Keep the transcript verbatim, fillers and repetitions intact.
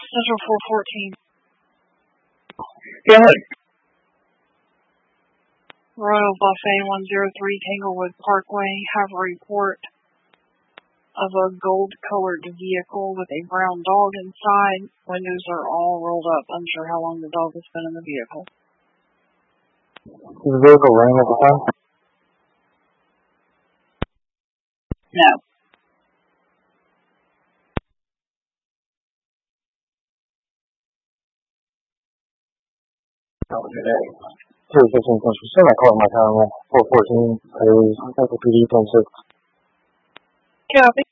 Central four fourteen. Go ahead. Royal Buffet one oh three Tanglewood Parkway. Have a report of a gold-colored vehicle with a brown dog inside. Windows are all rolled up. Unsure how long the dog has been in the vehicle. Is the vehicle running at the time? No. Okay. three fifteen Central. Send that call at my time. four fourteen. Please. Central P D twenty-six. Copy.